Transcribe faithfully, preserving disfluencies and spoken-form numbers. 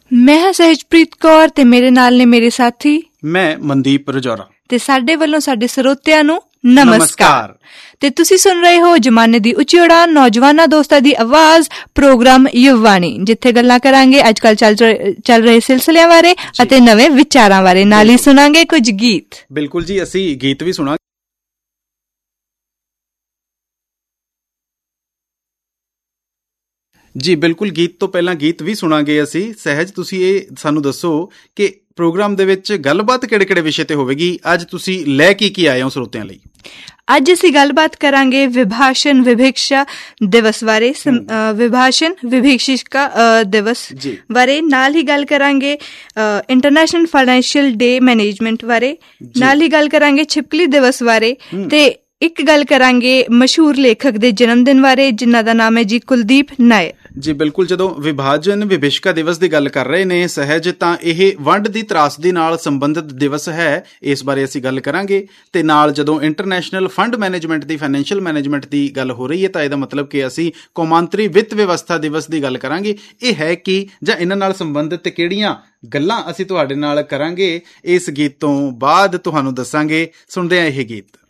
ਮੈਂ ਹਾਂ ਸਹਿਜਪ੍ਰੀਤ ਕੌਰ ਤੇ ਮੇਰੇ ਨਾਲ ਨੇ ਮੇਰੇ ਸਾਥੀ ਮੈਂ ਮਨਦੀਪ ਰਜੌਰਾ ਤੇ ਸਾਡੇ ਵੱਲੋਂ ਸਾਡੇ ਸਰੋਤਿਆਂ ਨੂੰ ਨਮਸਕਾਰ। ਤੇ ਤੁਸੀਂ ਸੁਣ ਰਹੇ ਹੋ ਜ਼ਮਾਨੇ ਦੀ ਉੱਚੀ ਉਡਾਨ, ਨੌਜਵਾਨਾਂ ਦੋਸਤਾਂ ਦੀ ਆਵਾਜ਼, ਪ੍ਰੋਗਰਾਮ ਯੁਵਾਣੀ, ਜਿੱਥੇ ਗੱਲਾਂ ਕਰਾਂਗੇ ਅੱਜ ਕੱਲ ਚੱਲ ਚੱਲ ਰਹੇ ਸਿਲਸਿਲਿਆਂ ਬਾਰੇ ਅਤੇ ਨਵੇਂ ਵਿਚਾਰਾਂ ਬਾਰੇ। ਨਾਲ ਹੀ ਸੁਣਾਂਗੇ ਕੁਝ ਗੀਤ। ਬਿਲਕੁਲ ਜੀ, ਅਸੀਂ ਗੀਤ ਵੀ ਸੁਣਾਂਗੇ। ਜੀ ਬਿਲਕੁਲ, ਗੀਤ ਤੋਂ ਪਹਿਲਾਂ ਗੀਤ ਵੀ ਸੁਣਾਂਗੇ ਅਸੀਂ। ਸਹਿਜ, ਤੁਸੀਂ ਇਹ ਸਾਨੂੰ ਦੱਸੋ ਕਿ ਪ੍ਰੋਗਰਾਮ ਦੇ ਵਿੱਚ ਗੱਲਬਾਤ ਕਿਹੜੇ ਕਿਹੜੇ ਵਿਸ਼ੇ ਤੇ ਹੋਵੇਗੀ? ਅੱਜ ਤੁਸੀਂ ਲੈ ਕੇ ਕੀ ਆਏ ਹੋ ਸਰੋਤਿਆਂ ਲਈ? ਅੱਜ ਅਸੀਂ ਗੱਲਬਾਤ ਕਰਾਂਗੇ ਵਿਭਾਸ਼ਣ ਵਿਭਿਕਸ਼ਾ ਦਿਵਸ ਬਾਰੇ, ਵਿਭਾਸ਼ਣ ਵਿਭਿਕਸ਼ਿਕਾ ਦਿਵਸ ਬਾਰੇ। ਨਾਲ ਹੀ ਗੱਲ ਕਰਾਂਗੇ ਇੰਟਰਨੈਸ਼ਨਲ ਫਾਈਨੈਂਸ਼ੀਅਲ ਡੇ ਮੈਨੇਜਮੈਂਟ ਬਾਰੇ। ਨਾਲ ਹੀ ਗੱਲ ਕਰਾਂਗੇ ਛਿਪਕਲੀ ਦਿਵਸ ਬਾਰੇ ਤੇ ਇੱਕ ਗੱਲ ਕਰਾਂਗੇ ਮਸ਼ਹੂਰ ਲੇਖਕ ਦੇ ਜਨਮ ਦਿਨ ਬਾਰੇ, ਜਿਨ੍ਹਾਂ ਦਾ ਨਾਮ ਹੈ ਜੀ ਕੁਲਦੀਪ ਨਾਇਰ। ਜੀ ਬਿਲਕੁਲ, ਜਦੋਂ ਵਿਭਾਜਨ ਵਿਭਿਸ਼ਕਾ ਦਿਵਸ ਦੀ ਗੱਲ ਕਰ ਰਹੇ ਨੇ ਸਹਿਜ, ਤਾਂ ਇਹ ਵੰਡ ਦੀ ਤਰਾਸਦੀ ਨਾਲ ਸੰਬੰਧਿਤ ਦਿਵਸ ਹੈ। ਇਸ ਬਾਰੇ ਅਸੀਂ ਗੱਲ ਕਰਾਂਗੇ। ਤੇ ਨਾਲ ਜਦੋਂ ਇੰਟਰਨੈਸ਼ਨਲ ਫੰਡ ਮੈਨੇਜਮੈਂਟ ਦੀ, ਫਾਈਨੈਂਸ਼ੀਅਲ ਮੈਨੇਜਮੈਂਟ ਦੀ ਗੱਲ ਹੋ ਰਹੀ ਹੈ, ਤਾਂ ਇਹਦਾ ਮਤਲਬ ਕਿ ਅਸੀਂ ਕੌਮਾਂਤਰੀ ਵਿੱਤ ਵਿਵਸਥਾ ਦਿਵਸ ਦੀ ਗੱਲ ਕਰਾਂਗੇ। ਇਹ ਹੈ ਕਿ ਜਾਂ ਇਹਨਾਂ ਨਾਲ ਸੰਬੰਧਿਤ ਕਿਹੜੀਆਂ ਗੱਲਾਂ ਅਸੀਂ ਤੁਹਾਡੇ ਨਾਲ ਕਰਾਂਗੇ, ਇਸ ਗੀਤ ਤੋਂ ਬਾਅਦ ਤੁਹਾਨੂੰ ਦੱਸਾਂਗੇ। ਸੁਣਦੇ ਹਾਂ ਇਹ ਗੀਤ।